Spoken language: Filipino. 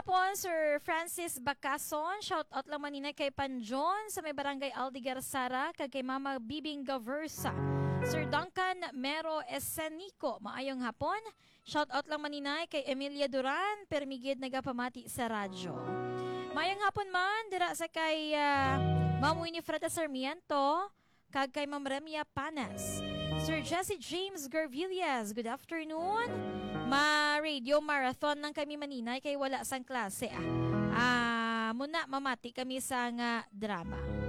hapon, Sir Francis Bacason. Shout out lang maninay kay Panjon sa may barangay Aldigar Sara, kag kay Mama Bibing Gaversa. Sir Duncan Mero Esenico, maayong hapon. Shout out lang maninay kay Emilia Duran, permigid nagapamati sa radyo. Maayong hapon man, dira sa kay Ma'am Winifreda Sarmiento, kag kay Ma'am Remia Panas. Sir Jesse James Garvillas, good afternoon. Ma-radio marathon ng kami maninay kay wala sang klase. Muna mamati kami sa nga drama.